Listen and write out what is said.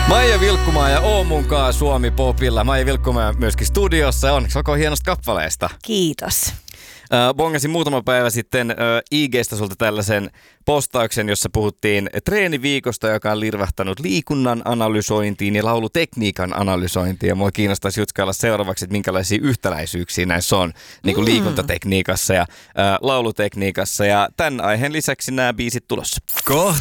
Maija Vilkkumaa ja Oomunkaa Suomi Popilla. Maija Vilkkumaa myöskin studiossa. Onneksi olkoon hienosta kappaleesta. Kiitos. Bongasin muutama päivä sitten IG:stä sulta tällaisen postauksen, jossa puhuttiin treeniviikosta, joka on lirvahtanut liikunnan analysointiin ja laulutekniikan analysointiin. Ja mua kiinnostaisi jutskailla seuraavaksi, että minkälaisia yhtäläisyyksiä näissä on niin kuin liikuntatekniikassa ja laulutekniikassa. Ja tämän aiheen lisäksi nämä biisit tulossa.